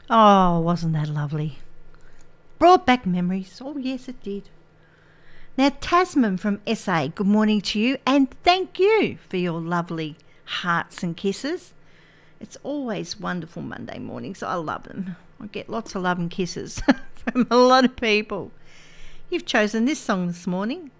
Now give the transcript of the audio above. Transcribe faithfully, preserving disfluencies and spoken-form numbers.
Oh, wasn't that lovely? Brought back memories. Oh, yes, it did. Now, Tasman from S A, good morning to you, and thank you for your lovely hearts and kisses. It's always wonderful Monday mornings. I love them. I get lots of love and kisses from a lot of people. You've chosen this song this morning,